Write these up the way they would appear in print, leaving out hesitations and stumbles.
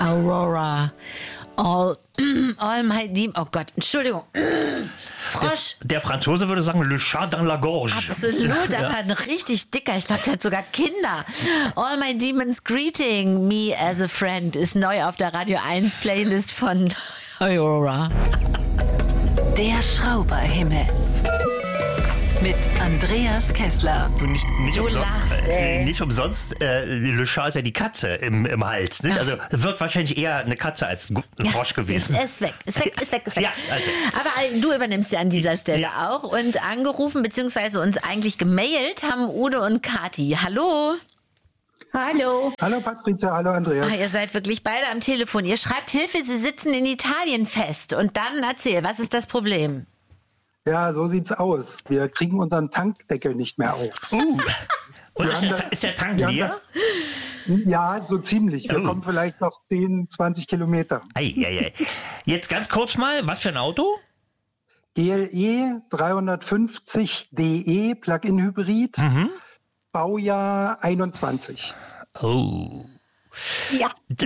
Aurora. All my Demons. Oh Gott, Entschuldigung. Frosch. Der Franzose würde sagen, le chat dans la gorge. Absolut, aber ein richtig dicker. Ich glaube, der hat sogar Kinder. All my Demons Greeting Me as a Friend ist neu auf der Radio 1 Playlist von Aurora. Der Schrauberhimmel. Mit Andreas Kessler. Nicht Du umsonst, lachst, ey. nicht umsonst Le Chat ist ja die Katze im Hals. Nicht? Also wird wahrscheinlich eher eine Katze als ein Frosch gewesen. Ist weg. Ja, also. Aber du übernimmst ja an dieser Stelle auch. Und angerufen bzw. uns eigentlich gemailt haben Udo und Kathi. Hallo. Hallo. Hallo Patricia, hallo Andreas. Ihr seid wirklich beide am Telefon. Ihr schreibt Hilfe, Sie sitzen in Italien fest. Und dann erzähl, was ist das Problem? Ja, so sieht's aus. Wir kriegen unseren Tankdeckel nicht mehr auf. Und ist der Tank leer? Ja, so ziemlich. Wir kommen vielleicht noch 10, 20 Kilometer. Ei. Jetzt ganz kurz mal, was für ein Auto? GLE 350 DE Plug-in Hybrid, Baujahr 21. Oh. Ja.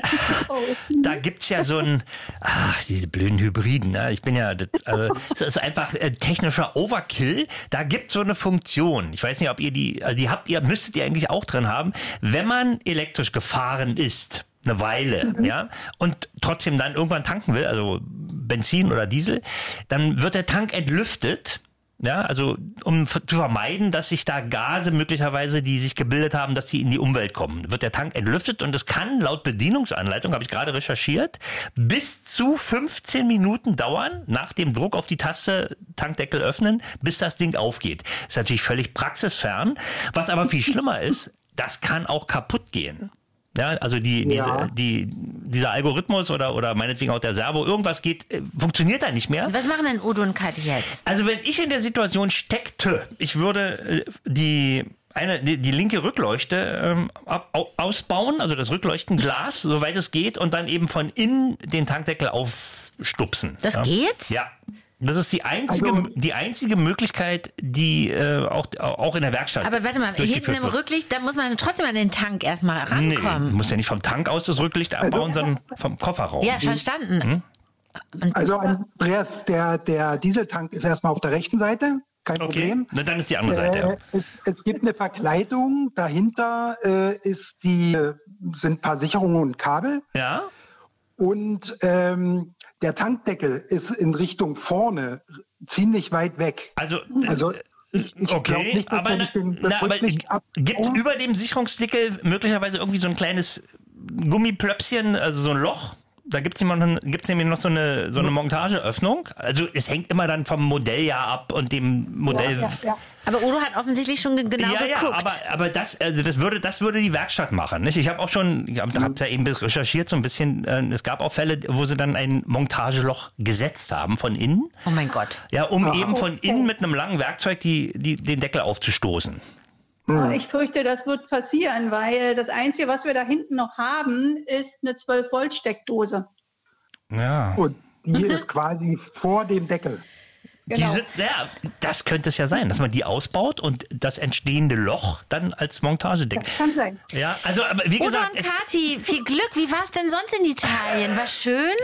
Da gibt's ja so ein, diese blöden Hybriden, ne? Ich bin ja, also, das ist einfach technischer Overkill. Da gibt's so eine Funktion. Ich weiß nicht, ob ihr die habt, müsstet ihr eigentlich auch drin haben. Wenn man elektrisch gefahren ist, eine Weile, ja, und trotzdem dann irgendwann tanken will, also Benzin oder Diesel, dann wird der Tank entlüftet. Ja, also um zu vermeiden, dass sich da Gase möglicherweise, die sich gebildet haben, dass sie in die Umwelt kommen, wird der Tank entlüftet und es kann laut Bedienungsanleitung, habe ich gerade recherchiert, bis zu 15 Minuten dauern nach dem Druck auf die Taste Tankdeckel öffnen, bis das Ding aufgeht. Das ist natürlich völlig praxisfern. Was aber viel schlimmer ist, das kann auch kaputt gehen. Ja, also dieser Algorithmus oder meinetwegen auch der Servo, irgendwas funktioniert da nicht mehr. Was machen denn Udo und Kathi jetzt? Also wenn ich in der Situation steckte, ich würde die linke Rückleuchte ausbauen, also das Rückleuchtenglas, soweit es geht, und dann eben von innen den Tankdeckel aufstupsen. Das geht? Ja. Das ist die einzige Möglichkeit, die auch in der Werkstatt. Aber warte mal, hinten im Rücklicht, da muss man trotzdem an den Tank erstmal rankommen. Nee, du musst ja nicht vom Tank aus das Rücklicht abbauen, sondern vom Kofferraum. Ja, verstanden. Also Andreas, der Dieseltank ist erstmal auf der rechten Seite, kein Problem. Na, dann ist die andere Seite. Es gibt eine Verkleidung, dahinter sind ein paar Sicherungen und Kabel. Ja. Und der Tankdeckel ist in Richtung vorne ziemlich weit weg. Also okay, nicht, aber gibt über dem Sicherungsdeckel möglicherweise irgendwie so ein kleines Gummiplöpschen, also so ein Loch? Da gibt's nämlich noch so eine Montageöffnung. Also es hängt immer dann vom Modelljahr ab und dem Modell. Ja. Aber Udo hat offensichtlich schon genau geguckt. Aber das würde die Werkstatt machen. Nicht? Ich habe auch schon, hab's ja eben recherchiert so ein bisschen. Es gab auch Fälle, wo sie dann ein Montageloch gesetzt haben von innen. Oh mein Gott. Ja, um eben von innen mit einem langen Werkzeug den Deckel aufzustoßen. Ich fürchte, das wird passieren, weil das Einzige, was wir da hinten noch haben, ist eine 12-Volt-Steckdose. Ja. Und die ist quasi vor dem Deckel. Genau. Das könnte es ja sein, dass man die ausbaut und das entstehende Loch dann als Montagedeckel. Das kann sein. Ja, also aber wie Udo gesagt, und Kathi, viel Glück. Wie war es denn sonst in Italien? War schön?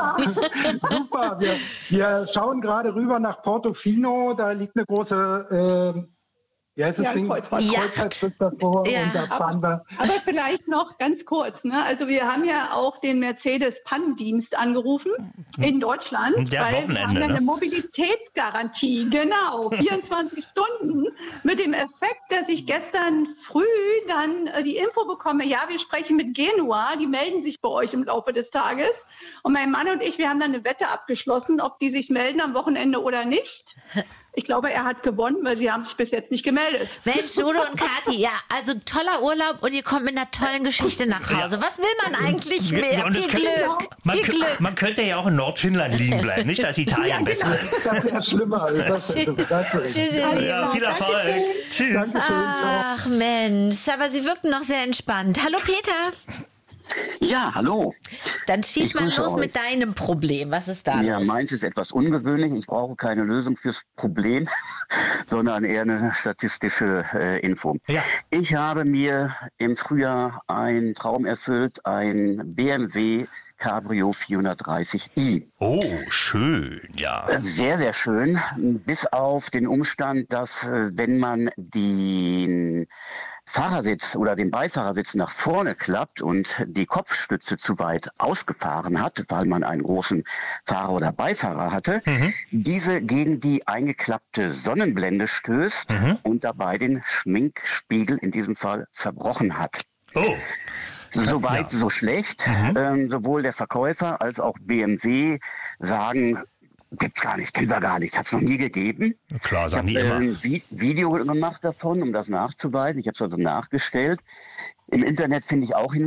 Super. Wir schauen gerade rüber nach Portofino. Da liegt eine große wie heißt das Ding? Kreuzfahrt davor. Und da fahren wir. Aber vielleicht noch ganz kurz. Ne? Also wir haben ja auch den Mercedes-Pannendienst angerufen in Deutschland, weil wir haben ja eine Mobilitätsgarantie, genau, 24 Stunden, mit dem Effekt, dass ich gestern früh dann die Info bekomme, ja, wir sprechen mit Genua, die melden sich bei euch im Laufe des Tages. Und mein Mann und ich, wir haben dann eine Wette abgeschlossen, ob die sich melden am Wochenende oder nicht. Ich glaube, er hat gewonnen, weil sie haben sich bis jetzt nicht gemeldet. Mensch, Udo und Kathi, ja, also toller Urlaub und ihr kommt mit einer tollen Geschichte nach Hause. Was will man eigentlich mehr? Viel Glück. Man könnte ja auch in Nordfinnland liegen bleiben, nicht? Da ist Italien besser. Das wäre schlimmer. Tschüss, ihr Lieben. Ja, viel Erfolg. Tschüss. Ach Mensch, aber Sie wirkten noch sehr entspannt. Hallo Peter. Ja, hallo. Dann schieß mal grüße los euch. mit deinem Problem. Was ist da Ja, los? meins ist etwas ungewöhnlich. Ich brauche keine Lösung fürs Problem, sondern eher eine statistische Info. Ja. Ich habe mir im Frühjahr einen Traum erfüllt, ein BMW Cabrio 430i. Oh, schön, ja. Sehr, sehr schön. Bis auf den Umstand, dass wenn man den Fahrersitz oder den Beifahrersitz nach vorne klappt und die Kopfstütze zu weit ausgefahren hat, weil man einen großen Fahrer oder Beifahrer hatte, diese gegen die eingeklappte Sonnenblende stößt und dabei den Schminkspiegel in diesem Fall zerbrochen hat. Oh. Soweit, so schlecht. Sowohl der Verkäufer als auch BMW sagen, gibt's gar nicht, kennen wir gar nicht, hat's noch nie gegeben. Klar, sagen die Ich immer. habe ein Video gemacht davon, um das nachzuweisen. Ich habe es also nachgestellt. Im Internet finde ich auch hin